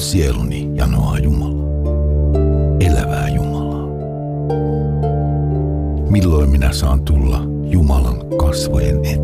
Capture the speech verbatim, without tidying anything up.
sieluni janoaa Jumalaa, elävää Jumalaa. Milloin minä saan tulla Jumalan kasvojen eteen?